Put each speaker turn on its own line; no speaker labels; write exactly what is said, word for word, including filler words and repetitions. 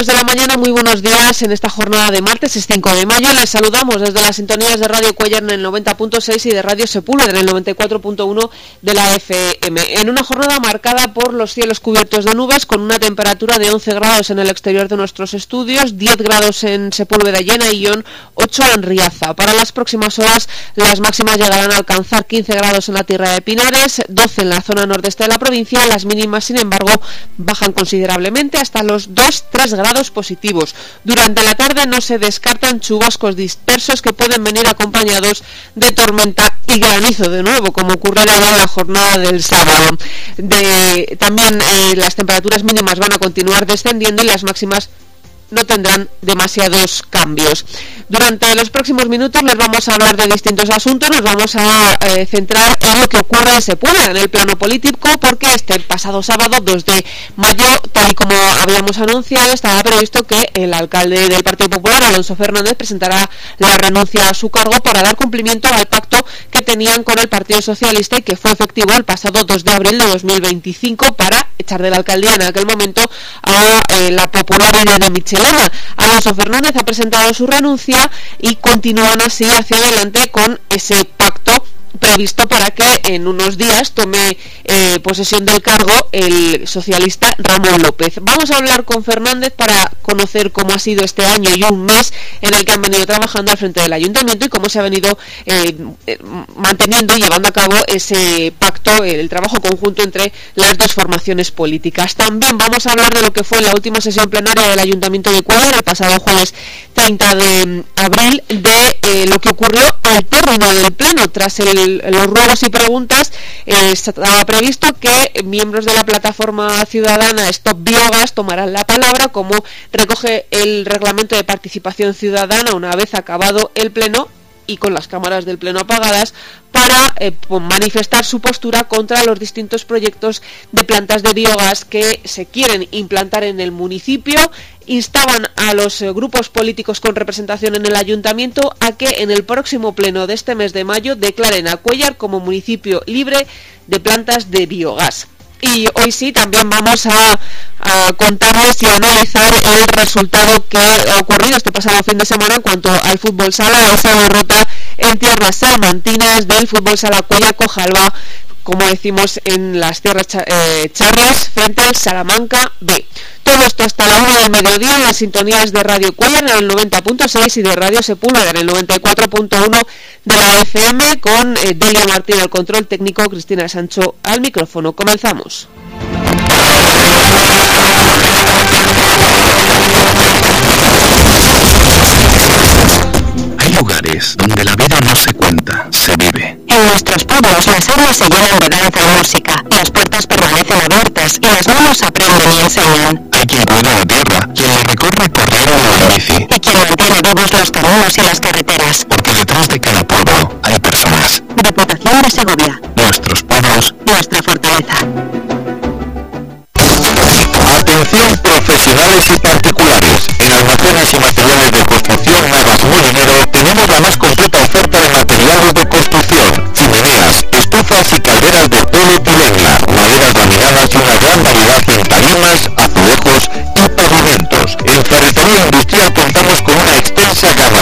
dos de la mañana, muy buenos días en esta jornada de martes, es cinco de mayo. Les saludamos desde las sintonías de Radio Cuéllar en el noventa punto seis y de Radio Sepúlveda en el noventa y cuatro punto uno de la F M. En una jornada marcada por los cielos cubiertos de nubes, con una temperatura de once grados en el exterior de nuestros estudios, diez grados en Sepúlveda y en Ayllón, ocho en Riaza. Para las próximas horas, las máximas llegarán a alcanzar quince grados en la Tierra de Pinares, doce en la zona nordeste de la provincia. Las mínimas, sin embargo, bajan considerablemente hasta los dos a tres grados positivos. Durante la tarde no se descartan chubascos dispersos que pueden venir acompañados de tormenta y granizo de nuevo, como ocurrirá en la jornada del sábado. De, también eh, las temperaturas mínimas van a continuar descendiendo y las máximas no tendrán demasiados cambios. Durante los próximos minutos les vamos a hablar de distintos asuntos. Nos vamos a eh, centrar en lo que ocurre en Sepúlveda, en el plano político, porque este pasado sábado dos de mayo, tal y como habíamos anunciado, estaba previsto que el alcalde del Partido Popular, Alonso Fernández, presentará la renuncia a su cargo para dar cumplimiento al pacto que tenían con el Partido Socialista y que fue efectivo el pasado dos de abril de dos mil veinticinco para echar de la alcaldía en aquel momento a eh, la popular Irene Michelena. Alonso Fernández ha presentado su renuncia y continúan así hacia adelante con ese pacto previsto para que en unos días tome eh, posesión del cargo el socialista Ramón López. Vamos a hablar con Fernández para conocer cómo ha sido este año y un mes en el que han venido trabajando al frente del ayuntamiento y cómo se ha venido eh, manteniendo y llevando a cabo ese pacto, el trabajo conjunto entre las dos formaciones políticas. También vamos a hablar de lo que fue la última sesión plenaria del Ayuntamiento de Cuéllar el pasado jueves treinta de abril, de eh, lo que ocurrió al término del pleno. Tras el los ruegos y preguntas, eh, estaba previsto que miembros de la plataforma ciudadana Stop Biogas tomarán la palabra, como recoge el reglamento de participación ciudadana, una vez acabado el pleno y con las cámaras del pleno apagadas, para eh, manifestar su postura contra los distintos proyectos de plantas de biogás que se quieren implantar en el municipio. Instaban a los eh, grupos políticos con representación en el ayuntamiento a que en el próximo pleno de este mes de mayo declaren a Cuéllar como municipio libre de plantas de biogás. Y hoy sí, también vamos a, a contarles y a analizar el resultado que ha ocurrido este pasado fin de semana en cuanto al fútbol sala, esa derrota en tierras salmantinas del fútbol sala Cuéllar Cojalba, como decimos, en las tierras eh, charras, frente al Salamanca B. Todo esto hasta la una del mediodía en las sintonías de Radio Cuéllar en el noventa punto seis y de Radio Sepúlveda en el noventa y cuatro punto uno de la F M, con eh, Delia Martín al control técnico, Cristina Sancho al micrófono. Comenzamos.
Hay lugares donde la vida no se cuenta, se vive.
En nuestros pueblos las aulas se llenan de danza y música, las puertas permanecen abiertas y las manos aprenden y enseñan.
Hay quien cuida la tierra, quien la recorre corriendo o en bici.
Y quien mantiene vivos los caminos y las carreteras.
Porque detrás de cada pueblo hay personas.
Diputación de Segovia.
Nuestros pueblos.
Nuestra fortaleza.
Atención profesionales y particulares. En almacenes y materiales de construcción Navas Molinero tenemos la más completa oferta de materiales de construcción: chimeneas, estufas y calderas de polietilenla, maderas laminadas y una gran variedad en tarimas, azulejos y pavimentos. En ferretería industrial contamos con una extensa gama